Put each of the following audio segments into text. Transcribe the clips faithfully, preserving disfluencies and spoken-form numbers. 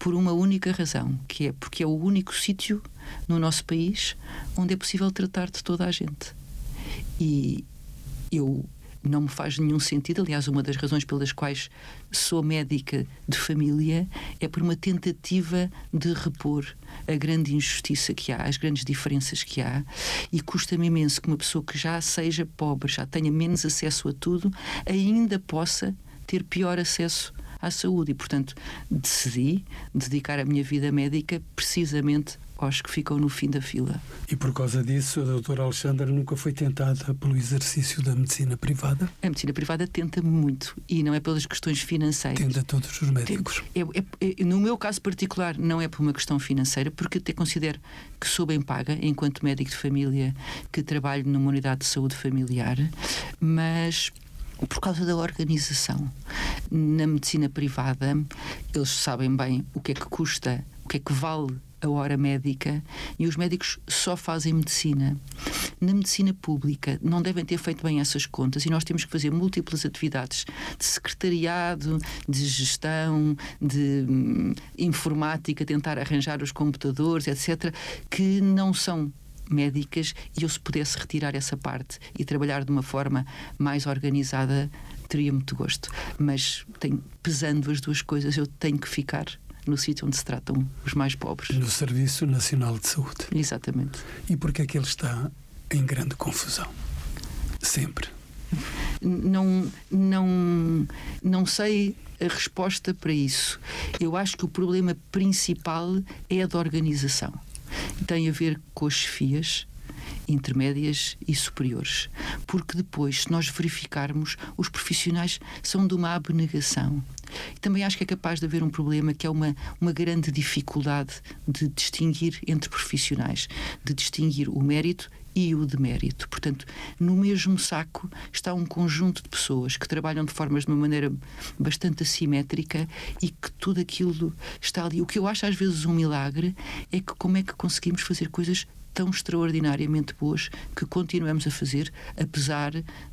por uma única razão, que é porque é o único sítio no nosso país onde é possível tratar de toda a gente. E eu não me faz nenhum sentido, aliás, uma das razões pelas quais sou médica de família é por uma tentativa de repor a grande injustiça que há, as grandes diferenças que há, e custa-me imenso que uma pessoa que já seja pobre, já tenha menos acesso a tudo, ainda possa ter pior acesso à saúde. E, portanto, decidi dedicar a minha vida médica precisamente aos que ficam no fim da fila. E por causa disso, a doutora Alexandra nunca foi tentada pelo exercício da medicina privada? A medicina privada tenta-me muito, e não é pelas questões financeiras. Tenta todos os médicos. É, é, é, no meu caso particular, não é por uma questão financeira, porque eu até considero que sou bem paga, enquanto médico de família, que trabalho numa unidade de saúde familiar, mas por causa da organização. Na medicina privada, eles sabem bem o que é que custa, o que é que vale a hora médica, e os médicos só fazem medicina. Na medicina pública não devem ter feito bem essas contas, e nós temos que fazer múltiplas atividades de secretariado, de gestão, de hum, informática, tentar arranjar os computadores, etcétera, que não são médicas, e eu, se pudesse retirar essa parte e trabalhar de uma forma mais organizada, teria muito gosto. Mas tenho, pesando as duas coisas, eu tenho que ficar no sítio onde se tratam os mais pobres. No Serviço Nacional de Saúde. Exatamente. E porquê é que ele está em grande confusão? Sempre. Não, não, não sei a resposta para isso. Eu acho que o problema principal é a da organização. Tem a ver com as chefias intermédias e superiores, porque depois, se nós verificarmos, os profissionais são de uma abnegação. E também acho que é capaz de haver um problema que é uma, uma grande dificuldade de distinguir entre profissionais, de distinguir o mérito e o demérito. Portanto, no mesmo saco está um conjunto de pessoas que trabalham de formas de uma maneira bastante assimétrica, e que tudo aquilo está ali. O que eu acho às vezes um milagre é que como é que conseguimos fazer coisas tão extraordinariamente boas que continuamos a fazer, apesar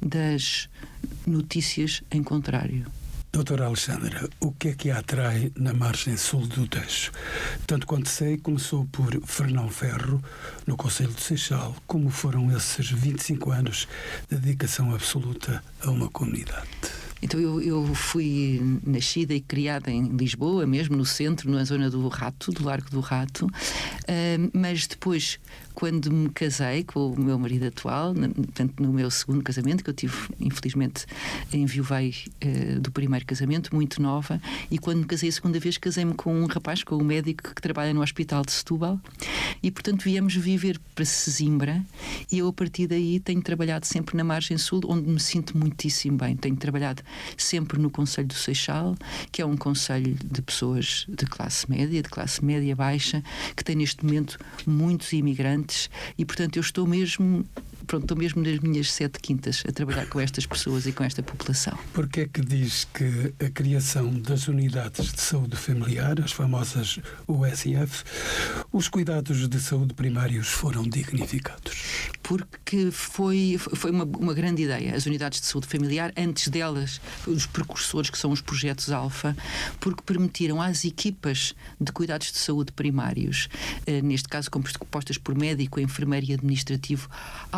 das notícias em contrário. Doutora Alexandra, o que é que a atrai na margem sul do Tejo? Tanto quanto sei, começou por Fernão Ferro, no Conselho de Seixal. Como foram esses vinte e cinco anos de dedicação absoluta a uma comunidade? Então eu, eu fui nascida e criada em Lisboa, mesmo no centro, na zona do Rato, do Largo do Rato, uh, mas depois, quando me casei com o meu marido atual, no, portanto, no meu segundo casamento, que eu tive, infelizmente, enviuvei uh, do primeiro casamento, muito nova, e quando me casei a segunda vez, casei-me com um rapaz, com um médico que trabalha no Hospital de Setúbal, e portanto viemos viver para Sesimbra, e eu a partir daí tenho trabalhado sempre na margem sul, onde me sinto muitíssimo bem. Tenho trabalhado sempre no Conselho do Seixal, que é um conselho de pessoas de classe média, de classe média baixa, que tem neste momento muitos imigrantes, e portanto eu estou mesmo, pronto, estou mesmo nas minhas sete quintas a trabalhar com estas pessoas e com esta população. Porquê é que diz que a criação das unidades de saúde familiar, as famosas U S F, os cuidados de saúde primários foram dignificados? Porque foi, foi uma, uma grande ideia, as unidades de saúde familiar, antes delas, os precursores, que são os projetos Alfa, porque permitiram às equipas de cuidados de saúde primários, eh, neste caso compostas por médico, enfermeiro e administrativo,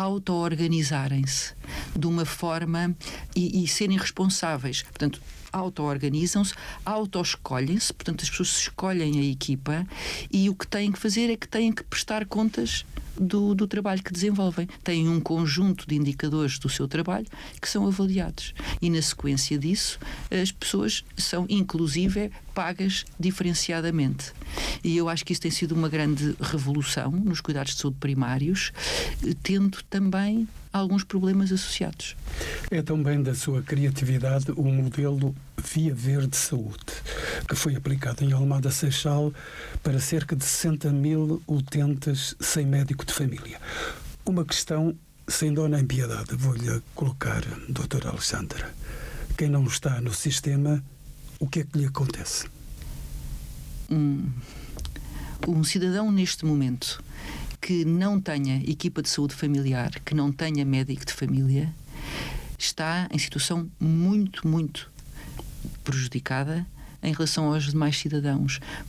auto-organizarem-se de uma forma e, e serem responsáveis. Portanto, auto-organizam-se, auto-escolhem-se, portanto as pessoas escolhem a equipa, e o que têm que fazer é que têm que prestar contas do, do trabalho que desenvolvem. Têm um conjunto de indicadores do seu trabalho que são avaliados, e na sequência disso as pessoas são inclusive pagas diferenciadamente. E eu acho que isso tem sido uma grande revolução nos cuidados de saúde primários, tendo também alguns problemas associados. É também da sua criatividade o modelo Via Verde Saúde, que foi aplicado em Almada Seixal para cerca de sessenta mil utentes sem médico de família. Uma questão sem dó nem piedade, vou-lhe colocar, doutora Alexandra. Quem não está no sistema, o que é que lhe acontece? Um, um cidadão neste momento que não tenha equipa de saúde familiar, que não tenha médico de família, está em situação muito, muito prejudicada em relação aos demais cidadãos,